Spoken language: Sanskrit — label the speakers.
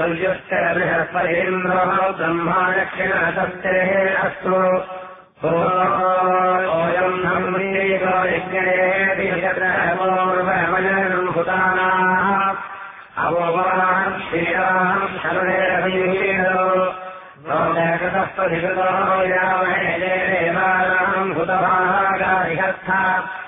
Speaker 1: पर्युश्च बृहस्पतीन्द्रो ब्रह्मा दक्षिणहस्तस्तेः अस्तु ओयम् धर्मीको यज्ञेति पूर्वमजम् भूतानाम् अवोवान् श्रीराम् शरणेरभिषेदो लोकतस्त्वधिकृतो यावहे देवानाम् भूतभागारिहस्था